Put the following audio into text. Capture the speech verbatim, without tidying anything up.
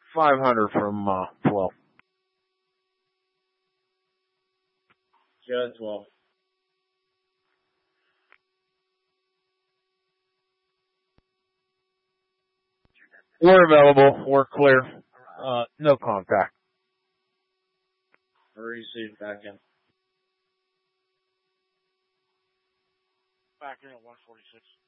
five hundred from uh, twelve. Joe twelve. We're available. We're clear. Uh, no contact. Receive back in. Back in at one forty-six.